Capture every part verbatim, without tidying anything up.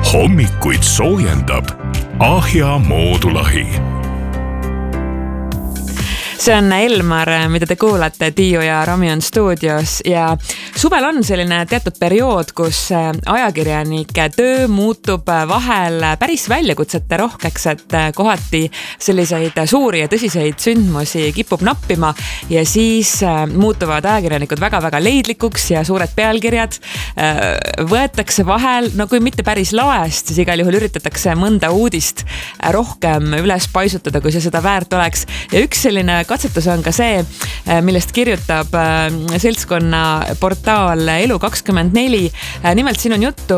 hommikuid soojendab Ahja Moodulahi. See on Elmar, mida te kuulate, Tiiu ja Rami on stuudios ja suvel on selline teatud periood, kus ajakirjanike töö muutub vahel päris väljakutsete rohkeks, et kohati selliseid suuri ja tõsiseid sündmusi kipub nappima ja siis muutuvad ajakirjanikud väga-väga leidlikuks ja suured pealkirjad võetakse vahel, no kui mitte päris laest, siis igal juhul üritatakse mõnda uudist rohkem üles paisutada, kui see seda väärt oleks. Ja üks selline katsetus on ka see, millest kirjutab seltskonna portaal Elu kakskümmend neli. Nimelt siin on juttu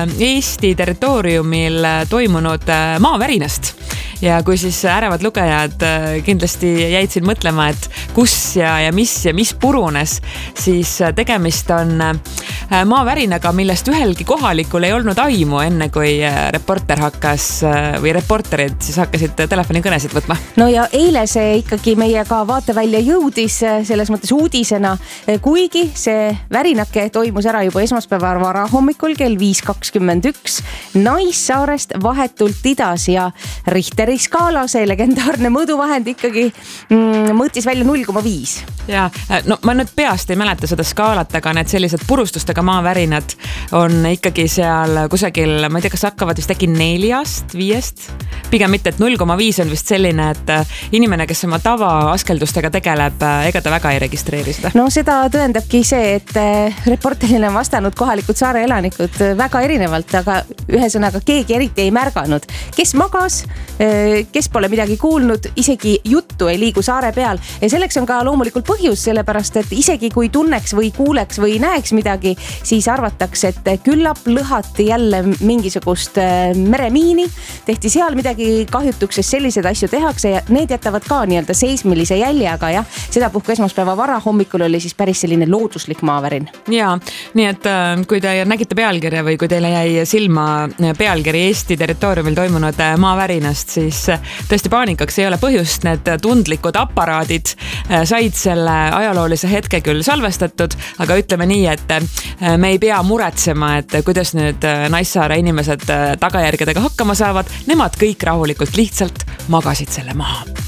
Eesti territooriumil toimunud maavärinast. Ja kui siis ärevad lugejad kindlasti jäid siin mõtlema, et kus ja, ja mis ja mis purunes, siis tegemist on maavärinaga, millest ühelgi kohalikul ei olnud aimu enne, kui reporter hakkas või reporterid siis hakkasid telefonikõnesid võtma. No ja eile see ikkagi meiega vaatevälja jõudis selles mõttes uudisena, kuigi see värinake toimus ära juba esmaspäeva vara hommikul kell viis kakskümmend üks Naissaarest vahetult idas ja Richteri skaala, see legendaarne mõõduvahend ikkagi mm, mõõtis välja null koma viis. Ja, no ma nüüd peast ei mäleta seda skaalat, aga need sellised purustustega maavärinad on ikkagi seal kusagil, ma ei tea, kas hakkavad vist äkki neljast, viiest? Pigem mitte, et null koma viis on vist selline, et inimene, kes oma tava askeldustega tegeleb, ega ta väga ei registreeri seda. No seda tõendabki see, et reporterile on vastanud kohalikud saare elanikud väga erinevalt, aga ühesõnaga keegi eriti ei märganud. Kes magas, kes pole midagi kuulnud, isegi juttu ei liigu saare peal ja selleks on ka loomulikult põhjus, sellepärast et isegi kui tunneks või kuuleks või näeks midagi, siis arvatakse, et küllap lõhati jälle mingisugust meremiini, tehti seal midagi kahjutuks, sest sellised asju tehakse ja need jätavad ka nii-öelda seismilise jälje, aga jah, seda puhku esmaspäeva vara hommikul oli siis päris selline looduslik maavärin. Ja, nii et kui te nägite pealkirja või kui teile jäi silma pealkiri Eesti territooriumil toimunud maavärinast, siis tõesti paanikaks ei ole põhjust, need tundlikud aparaadid said selle ajaloolise hetke küll salvestatud, aga ütleme nii, et me ei pea muretsema, et kuidas nüüd Naissaare inimesed tagajärgedega hakkama saavad, nemad kõik rahulikult lihtsalt magasid selle maha.